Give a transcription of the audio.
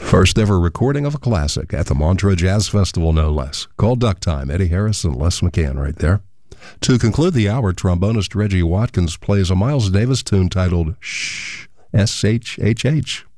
First ever recording of a classic at the Montreux Jazz Festival, no less. Called Duck Time, Eddie Harris and Les McCann right there. To conclude the hour, trombonist Reggie Watkins plays a Miles Davis tune titled Shh, S-H-H-H.